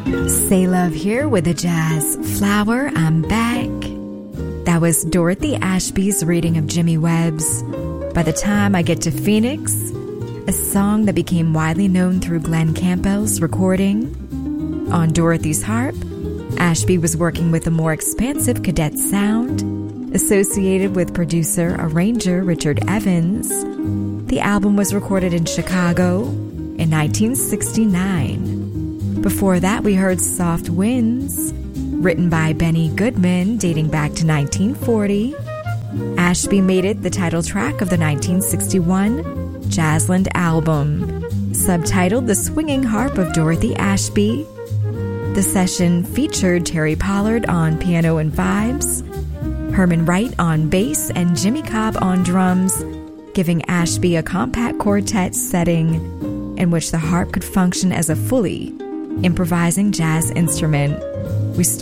Say Love here with a jazz flower. I'm back. That was Dorothy Ashby's reading of Jimmy Webb's By the Time I Get to Phoenix, a song that became widely known through Glenn Campbell's recording. On Dorothy's harp, Ashby was working with a more expansive cadet sound associated with producer-arranger Richard Evans. The album was recorded in Chicago in 1969. Before that, we heard Soft Winds, written by Benny Goodman, dating back to 1940. Ashby made it the title track of the 1961 Jazzland album, subtitled The Swinging Harp of Dorothy Ashby. The session featured Terry Pollard on piano and vibes, Herman Wright on bass, and Jimmy Cobb on drums, giving Ashby a compact quartet setting in which the harp could function as a fully improvising jazz instrument.